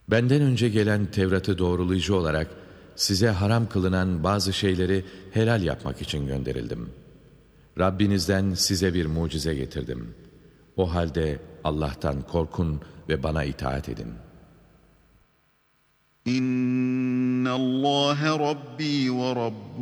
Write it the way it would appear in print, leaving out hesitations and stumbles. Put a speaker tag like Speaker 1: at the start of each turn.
Speaker 1: Benden önce gelen Tevrat'ı doğrulayıcı olarak size haram kılınan bazı şeyleri helal yapmak için gönderildim. Rabbinizden size bir mucize getirdim. O halde Allah'tan korkun ve bana itaat edin.
Speaker 2: İnnallâhe Rabbi ve Rabbukum.